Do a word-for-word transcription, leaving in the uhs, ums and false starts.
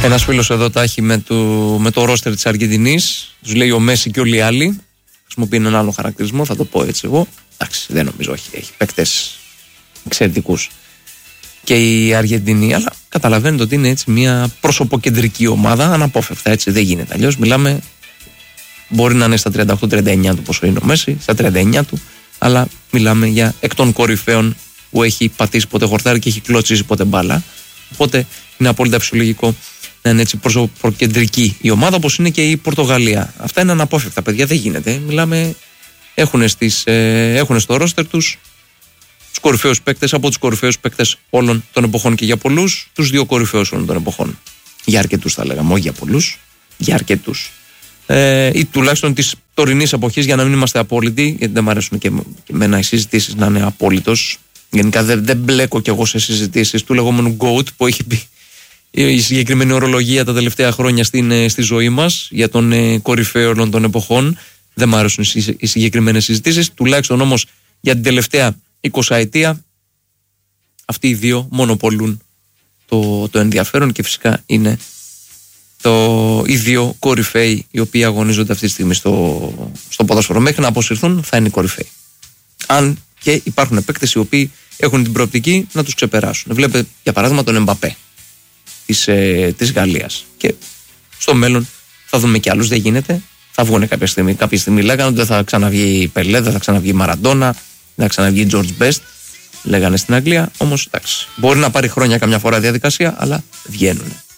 Ένας φίλος εδώ τα έχει με το, με το ρόστερ της Αργεντινής. Τους λέει ο Μέση και όλοι οι άλλοι. Χρησιμοποιεί έναν άλλο χαρακτηρισμό, θα το πω έτσι εγώ. Εντάξει, δεν νομίζω, όχι. Έχει παίκτες εξαιρετικούς και η Αργεντινή, αλλά καταλαβαίνετε ότι είναι έτσι μια προσωποκεντρική ομάδα, αναπόφευκτα, έτσι δεν γίνεται. Αλλιώς μιλάμε, μπορεί να είναι στα τριάντα οκτώ τριάντα εννιά του πόσο είναι ο Μέση, στα τριάντα εννιά του, αλλά μιλάμε για εκ των κορυφαίων που έχει πατήσει ποτέ χορτάρι και έχει κλωτσίσει ποτέ μπάλα. Οπότε είναι απόλυτα φυσιολογικό να είναι έτσι προσωποκεντρική η ομάδα, όπως είναι και η Πορτογαλία. Αυτά είναι αναπόφευκτα, παιδιά, δεν γίνεται. Μιλάμε, έχουν, στις, ε, έχουν στο ρόστερ τους τους κορυφαίους παίκτες, από τους κορυφαίους παίκτες όλων των εποχών και για πολλούς, τους δύο κορυφαίους όλων των εποχών. Για αρκετούς θα λέγαμε, όχι για πολλούς, για αρκετούς. Ε, ή τουλάχιστον της τωρινής εποχής, για να μην είμαστε απόλυτοι, γιατί δεν μου αρέσουν και, και εμένα οι συζητήσεις να είναι απόλυτος. Γενικά δεν, δεν μπλέκω κι εγώ σε συζητήσεις του λεγόμενου GOAT που έχει πει η συγκεκριμένη ορολογία τα τελευταία χρόνια στην, στη ζωή μας για τον ε, κορυφαίο όλων των εποχών. Δεν μου αρέσουν οι, οι συγκεκριμένες συζητήσεις, τουλάχιστον όμως για την τελευταία εικοσαετία αυτοί οι δύο μονοπολούν το, το ενδιαφέρον και φυσικά είναι το, οι δύο κορυφαίοι οι οποίοι αγωνίζονται αυτή τη στιγμή στο, στο ποδόσφαιρο. Μέχρι να αποσυρθούν θα είναι οι κορυφαίοι. Αν και υπάρχουν παίκτες οι οποίοι έχουν την προοπτική να τους ξεπεράσουν. Βλέπετε για παράδειγμα τον Εμπαπέ της, ε, της Γαλλίας, και στο μέλλον θα δούμε κι άλλους, δεν γίνεται. Θα βγουν κάποια στιγμή. Κάποια στιγμή λέγανε ότι δεν θα ξαναβγεί Πελέ, δεν θα ξαναβγεί Μαραντόνα, να ξαναβγεί George Best, λέγανε στην Αγγλία. Όμως εντάξει, μπορεί να πάρει χρόνια καμιά φορά διαδικασία, αλλά βγαίνουν.